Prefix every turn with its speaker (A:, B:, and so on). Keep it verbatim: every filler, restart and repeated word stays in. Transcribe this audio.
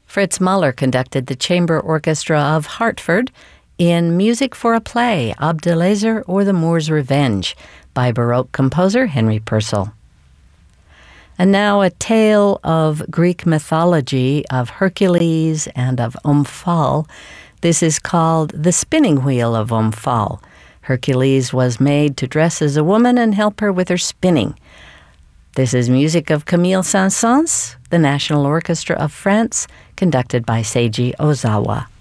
A: Fritz Mahler conducted the Chamber Orchestra of Hartford in Music for a Play, Abdelazer or the Moor's Revenge, by Baroque composer Henry Purcell. And now a tale of Greek mythology, of Hercules and of Omphale. This is called The Spinning Wheel of Omphale. Hercules was made to dress as a woman and help her with her spinning. This is music of Camille Saint-Saëns, the National Orchestra of France, conducted by Seiji Ozawa.